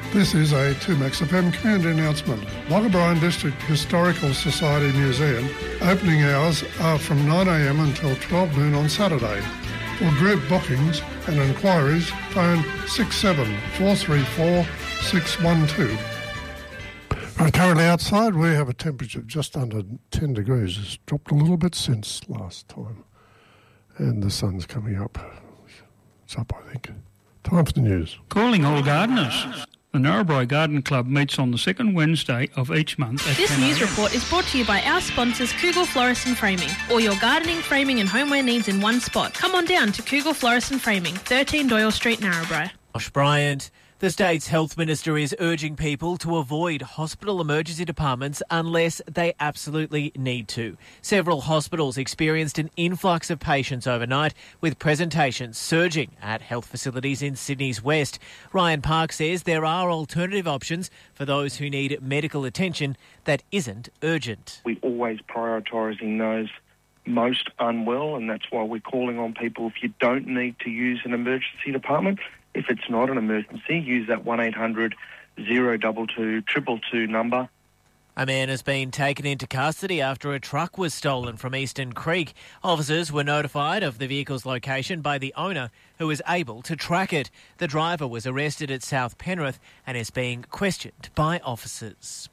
This is a 2Max FM community announcement. Wagga Bryan District Historical Society Museum opening hours are from 9am until 12 noon on Saturday. For group bookings and inquiries, phone 67 434 612. Right, currently outside we have a temperature of just under 10 degrees. It's dropped a little bit since last time. And the sun's coming up. It's up, I think. Time for the news. Calling all gardeners. The Narrabri Garden Club meets on the second Wednesday of each month. This news report is brought to you by our sponsors, Kugel Florist and Framing. All your gardening, framing and homeware needs in one spot. Come on down to Kugel Florist and Framing, 13 Doyle Street, Narrabri. Josh Bryant. The state's health minister is urging people to avoid hospital emergency departments unless they absolutely need to. Several hospitals experienced an influx of patients overnight, with presentations surging at health facilities in Sydney's west. Ryan Park says there are alternative options for those who need medical attention that isn't urgent. We're always prioritising those most unwell, and that's why we're calling on people, if you don't need to use an emergency department, if it's not an emergency, use that 1800 022 222 number. A man has been taken into custody after a truck was stolen from Eastern Creek. Officers were notified of the vehicle's location by the owner, who was able to track it. The driver was arrested at South Penrith and is being questioned by officers.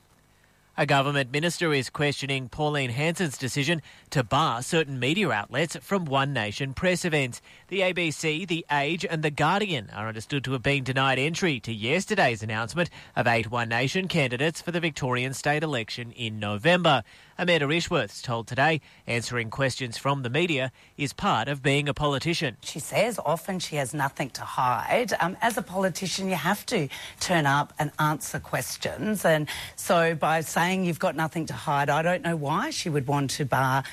A government minister is questioning Pauline Hanson's decision to bar certain media outlets from One Nation press events. The ABC, The Age and The Guardian are understood to have been denied entry to yesterday's announcement of 8 One Nation candidates for the Victorian state election in November. Amanda Ishworth's told Today answering questions from the media is part of being a politician. She says often she has nothing to hide. As a politician, you have to turn up and answer questions. And so by saying you've got nothing to hide, I don't know why she would want to bar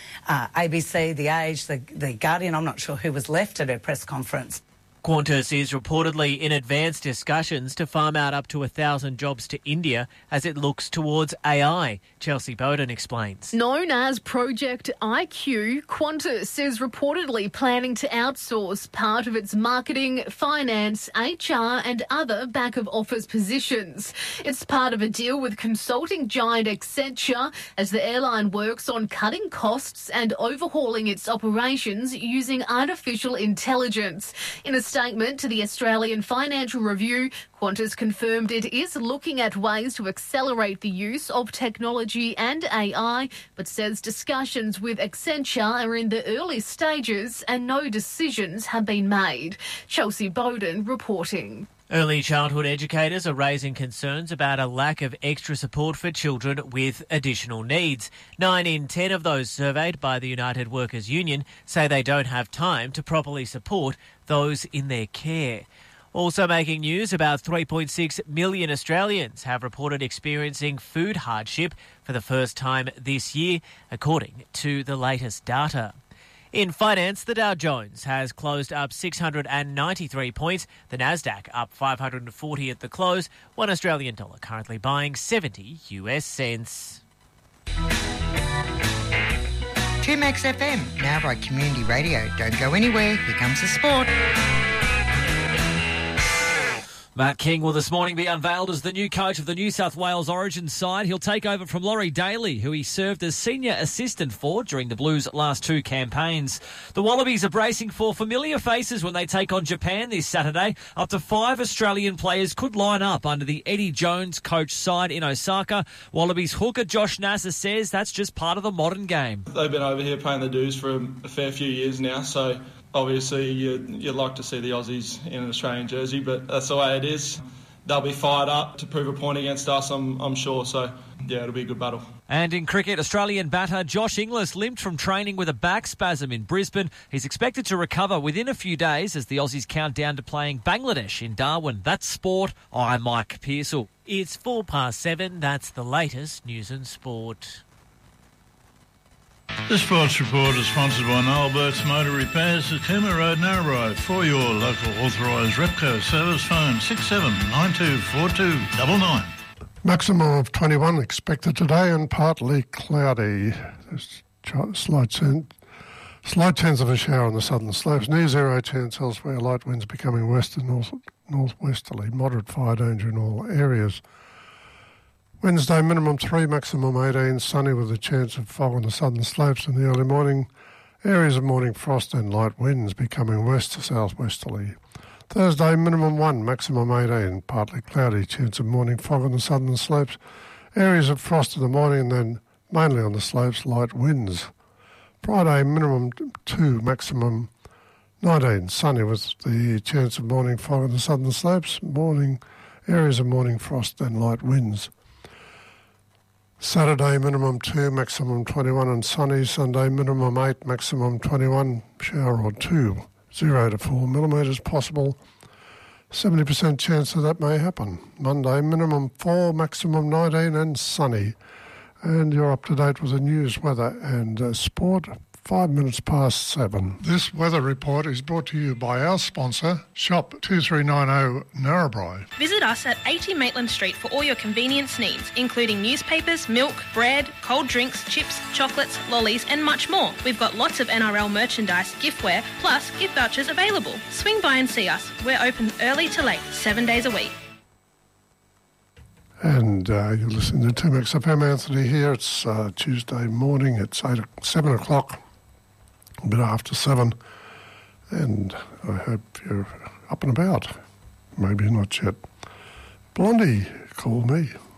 ABC, The Age, the Guardian. I'm not sure who was left at her press conference. Qantas is reportedly in advanced discussions to farm out up to 1,000 jobs to India as it looks towards AI. Chelsea Bowden explains. Known as Project IQ, Qantas is reportedly planning to outsource part of its marketing, finance, HR and other back-of-office positions. It's part of a deal with consulting giant Accenture as the airline works on cutting costs and overhauling its operations using artificial intelligence. In a statement to the Australian Financial Review, Qantas confirmed it is looking at ways to accelerate the use of technology and AI, but says discussions with Accenture are in the early stages and no decisions have been made. Chelsea Bowden reporting. Early childhood educators are raising concerns about a lack of extra support for children with additional needs. 9 in 10 of those surveyed by the United Workers Union say they don't have time to properly support those in their care. Also making news, about 3.6 million Australians have reported experiencing food hardship for the first time this year, according to the latest data. In finance, the Dow Jones has closed up 693 points. The Nasdaq up 540 at the close. $1 Australian dollar currently buying 70 US cents. 2Max FM, Narrabri Community Radio. Don't go anywhere. Here comes the sport. Matt King will this morning be unveiled as the new coach of the New South Wales Origin side. He'll take over from Laurie Daly, who he served as senior assistant for during the Blues' last 2 campaigns. The Wallabies are bracing for familiar faces when they take on Japan this Saturday. Up to 5 Australian players could line up under the Eddie Jones coach side in Osaka. Wallabies hooker Josh Nasser says that's just part of the modern game. They've been over here paying the dues for a fair few years now, so obviously you'd like to see the Aussies in an Australian jersey, but that's the way it is. They'll be fired up to prove a point against us, I'm sure. So, yeah, it'll be a good battle. And in cricket, Australian batter Josh Inglis limped from training with a back spasm in Brisbane. He's expected to recover within a few days as the Aussies count down to playing Bangladesh in Darwin. That's sport. I'm Mike Pearsall. It's 7:04. That's the latest news and sport. This sports report is sponsored by Noel Burt's Motor Repairs at Cooma Road, Narrabri. For your local authorised Repco service, phone 67924299. Maximum of 21 expected today and partly cloudy. There's slight chance of a shower on the southern slopes. Near zero chance elsewhere. Light winds becoming west and northwesterly, moderate fire danger in all areas. Wednesday, minimum 3, maximum 18, sunny with a chance of fog on the southern slopes in the early morning. Areas of morning frost and light winds becoming west to southwesterly. Thursday, minimum 1, maximum 18, partly cloudy, chance of morning fog on the southern slopes. Areas of frost in the morning and then mainly on the slopes, light winds. Friday, minimum 2, maximum 19, sunny with the chance of morning fog on the southern slopes. Areas of morning frost and light winds. Saturday, minimum 2, maximum 21 and sunny. Sunday, minimum 8, maximum 21, shower or 2. 0 to 4 millimetres possible. 70% chance that may happen. Monday, minimum 4, maximum 19 and sunny. And you're up to date with the news, weather and sport. 5 minutes past 7. This weather report is brought to you by our sponsor, Shop 2390 Narrabri. Visit us at 80 Maitland Street for all your convenience needs, including newspapers, milk, bread, cold drinks, chips, chocolates, lollies and much more. We've got lots of NRL merchandise, giftware, plus gift vouchers available. Swing by and see us. We're open early to late, 7 days a week. And you're listening to 2Max FM. Anthony here. It's Tuesday morning. It's 7 o'clock, a bit after 7. And I hope you're up and about. Maybe not yet. Blondie called me.